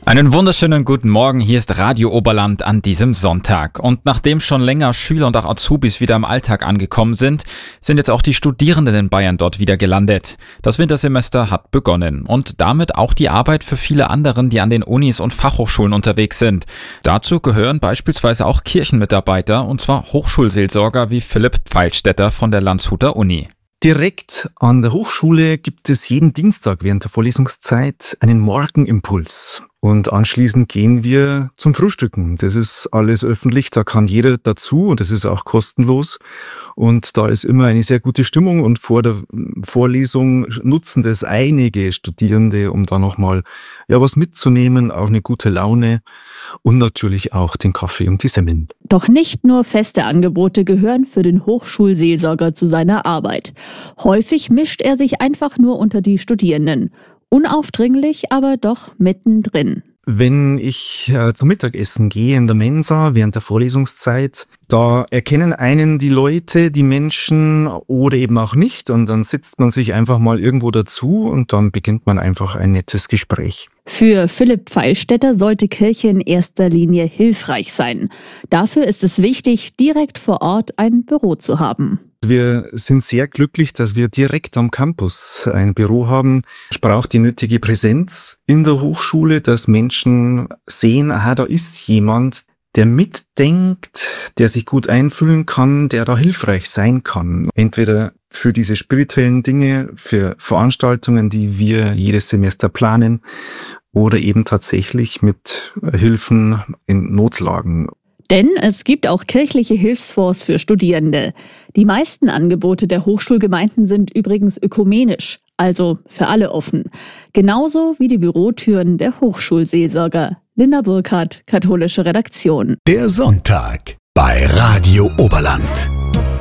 Einen wunderschönen guten Morgen, hier ist Radio Oberland an diesem Sonntag. Und nachdem schon länger Schüler und auch Azubis wieder im Alltag angekommen sind jetzt auch die Studierenden in Bayern dort wieder gelandet. Das Wintersemester hat begonnen und damit auch die Arbeit für viele anderen, die an den Unis und Fachhochschulen unterwegs sind. Dazu gehören beispielsweise auch Kirchenmitarbeiter, und zwar Hochschulseelsorger wie Philipp Pfeilstädter von der Landshuter Uni. Direkt an der Hochschule gibt es jeden Dienstag während der Vorlesungszeit einen Morgenimpuls. Und anschließend gehen wir zum Frühstücken. Das ist alles öffentlich, da kann jeder dazu und das ist auch kostenlos. Und da ist immer eine sehr gute Stimmung und vor der Vorlesung nutzen das einige Studierende, um da nochmal was mitzunehmen, auch eine gute Laune und natürlich auch den Kaffee und die Semmeln. Doch nicht nur feste Angebote gehören für den Hochschulseelsorger zu seiner Arbeit. Häufig mischt er sich einfach nur unter die Studierenden. Unaufdringlich, aber doch mittendrin. Wenn ich zum Mittagessen gehe in der Mensa während der Vorlesungszeit, da erkennen einen die Leute, die Menschen oder eben auch nicht. Und dann sitzt man sich einfach mal irgendwo dazu und dann beginnt man einfach ein nettes Gespräch. Für Philipp Pfeilstädter sollte Kirche in erster Linie hilfreich sein. Dafür ist es wichtig, direkt vor Ort ein Büro zu haben. Wir sind sehr glücklich, dass wir direkt am Campus ein Büro haben. Ich brauche die nötige Präsenz in der Hochschule, dass Menschen sehen, aha, da ist jemand, der mitdenkt, der sich gut einfühlen kann, der da hilfreich sein kann. Entweder für diese spirituellen Dinge, für Veranstaltungen, die wir jedes Semester planen, oder eben tatsächlich mit Hilfen in Notlagen. Denn es gibt auch kirchliche Hilfsfonds für Studierende. Die meisten Angebote der Hochschulgemeinden sind übrigens ökumenisch, also für alle offen. Genauso wie die Bürotüren der Hochschulseelsorger. Linda Burkhardt, katholische Redaktion. Der Sonntag bei Radio Oberland.